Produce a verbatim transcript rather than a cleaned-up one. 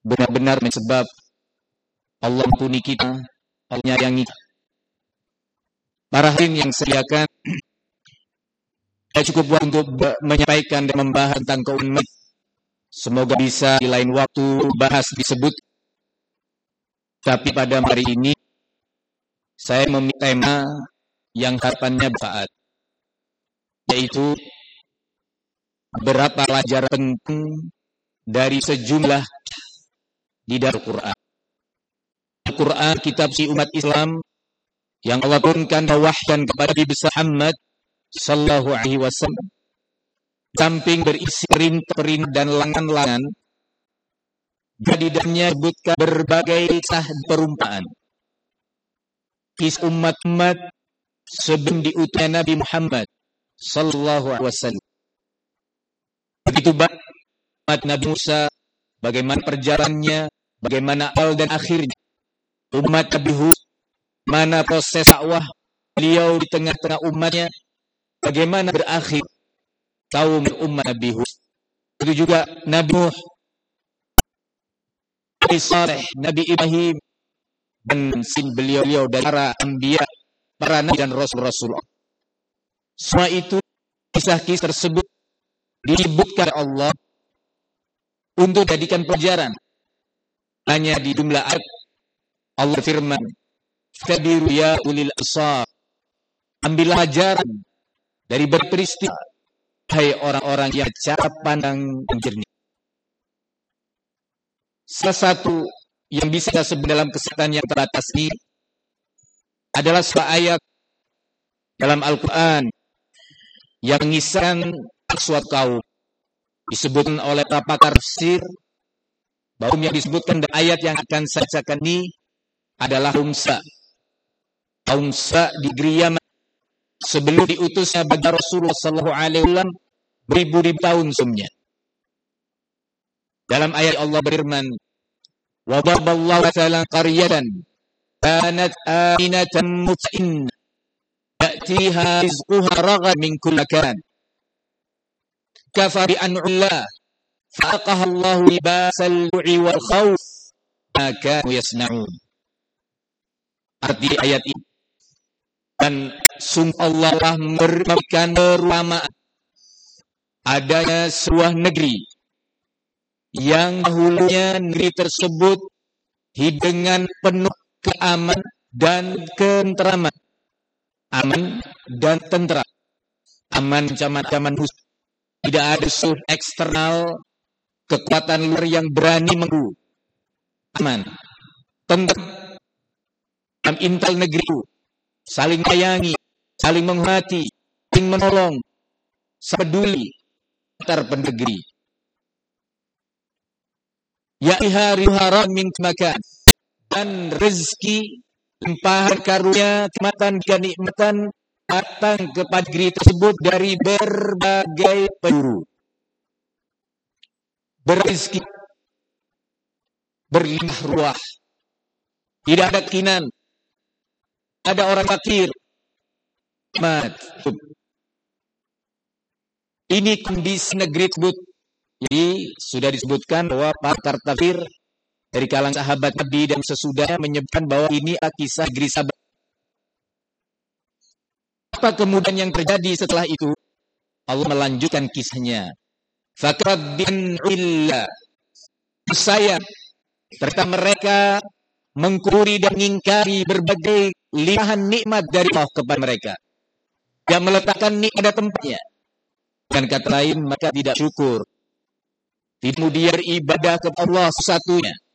benar-benar sebab Allah ampuni kita, Allah menyayangi kita. Para hadirin yang sediakan, saya cukup buat untuk menyampaikan dan membahas tentang keuangan. Semoga bisa di lain waktu bahas disebut. Tapi pada hari ini saya memilih tema yang harapannya bermanfaat, yaitu berapa pelajaran penting dari sejumlah di dalam Al-Quran. Al-Quran kitab si umat Islam yang Allah turunkan wahyan kepada Nabi besar Muhammad sallallahu alaihi wasallam. Samping berisi perintah-perintah dan larangan-larangan, jadi dalamnya disebutkan berbagai kisah perumpamaan. Kisah umat-umat sebelum diutusnya Nabi Muhammad sallallahu alaihi wasallam. Begitu banyak umat Nabi Musa, bagaimana perjalanannya, bagaimana awal dan akhirnya. Umat Nabi Hud, mana proses dakwah beliau di tengah-tengah umatnya, bagaimana berakhir kaum umat Nabi Hud. Itu juga Nabi Nuh, Nabi Saleh, Nabi Ibrahim, dan sin beliau-beliau dari para anbiya, para nabi dan rasul-rasul. Semua itu kisah-kisah tersebut disebutkan Allah untuk jadikan pelajaran. Hanya di jumlah ayat Allah firman, "Fatabiru ya ulil absar." Ambillah ajaran dari berperistiwa, hai orang-orang yang cara pandang jernih. Salah satu yang bisa kita sebut dalam kesempatan yang terbatas ini adalah sebuah ayat dalam Al-Quran yang mengisahkan suatu kaum. Disebutkan oleh para pakar tafsir bahwa yang disebutkan dalam ayat yang akan saya bacakan ini adalah kaum Sa. Kaum Sa di negeri Yaman sebelum diutusnya bagi Rasulullah sallallahu alaihi wasallam beribu-ribu tahun sebelumnya. Dalam ayat Allah berfirman, "Wa daraballahu mathalan qaryatan kanat aminatan mutma'innah ya'tiha rizquha raghadan min kulli makan kafara bi an'illah fa'aqaha Allahu libasal ju'i wal khawf ma kanu yasna'un." Arti ayat ini, dan sungguh Allah telah memberikan perumpamaan adanya sebuah negeri yang dahulunya negeri tersebut hidup dengan penuh keamanan dan ketenteraman. Aman dan tentram. Aman ancaman-ancaman musuh. Tidak ada musuh eksternal, kekuatan luar yang berani mengganggu. Aman. Tentram. Dalam intel negeri itu saling menyayangi, saling menghormati, saling menolong, peduli antar pendegeri. Yaiha riharan min makan, dan rezeki, limpahan karunia, kenikmatan kenikmatan datang kepada negeri tersebut dari berbagai penjuru. Berrezeki, berlimpah ruah, tidak ada keinginan. Ada orang fakir. Mat. Ini kondisi negeri tersebut. Jadi sudah disebutkan bahwa pakar tafsir dari kalangan sahabat Nabi dan sesudahnya menyebutkan bahwa ini adalah kisah negeri Sabah. Apa kemudian yang terjadi setelah itu? Allah melanjutkan kisahnya. Fakradin illa. Saya serta mereka mengkuri dan mengingkari berbagai limpahan nikmat dari Allah kepada mereka. Yang meletakkan nikmat pada tempatnya. Dan kata lain, mereka tidak syukur. Kemudian ibadah kepada Allah satunya.